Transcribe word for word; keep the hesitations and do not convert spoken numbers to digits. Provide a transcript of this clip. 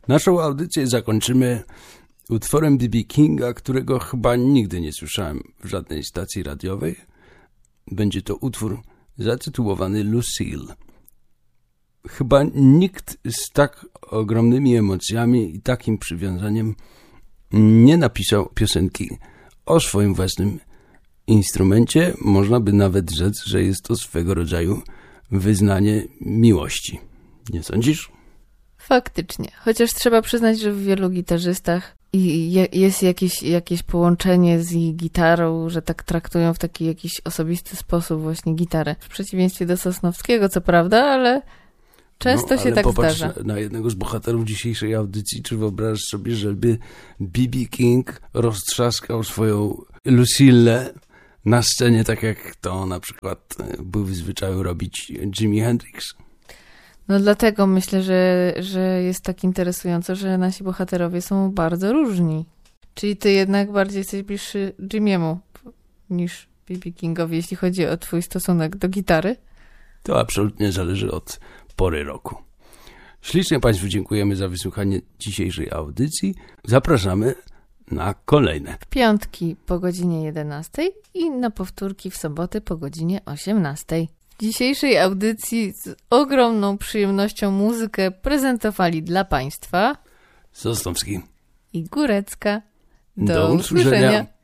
Naszą audycję zakończymy utworem B B Kinga, którego chyba nigdy nie słyszałem w żadnej stacji radiowej. Będzie to utwór zatytułowany Lucille. Chyba nikt z tak ogromnymi emocjami i takim przywiązaniem nie napisał piosenki o swoim własnym instrumencie. Można by nawet rzec, że jest to swego rodzaju wyznanie miłości. Nie sądzisz? Faktycznie. Chociaż trzeba przyznać, że w wielu gitarzystach i jest jakieś, jakieś połączenie z ich gitarą, że tak traktują w taki jakiś osobisty sposób właśnie gitarę. W przeciwieństwie do Sosnowskiego, co prawda, ale często no, się tak popatrz zdarza. Na, na jednego z bohaterów dzisiejszej audycji, czy wyobrażasz sobie, żeby B B King roztrzaskał swoją Lucille na scenie, tak jak to na przykład był w zwyczaju robić Jimi Hendrix? No dlatego myślę, że, że jest tak interesujące, że nasi bohaterowie są bardzo różni. Czyli ty jednak bardziej jesteś bliższy Jimiemu niż B B Kingowi, jeśli chodzi o twój stosunek do gitary? To absolutnie zależy od pory roku. Ślicznie Państwu dziękujemy za wysłuchanie dzisiejszej audycji. Zapraszamy na kolejne. W piątki po godzinie jedenastej i na powtórki w soboty po godzinie osiemnastej. W dzisiejszej audycji z ogromną przyjemnością muzykę prezentowali dla Państwa Sosnowski i Górecka. Do, Do usłyszenia. usłyszenia.